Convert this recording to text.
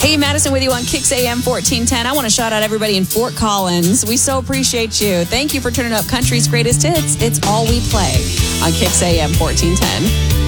Hey, Madison with you on Kix AM 1410. I want to shout out everybody in Fort Collins. We so appreciate you. Thank you for turning up country's greatest hits. It's all we play on Kix AM 1410.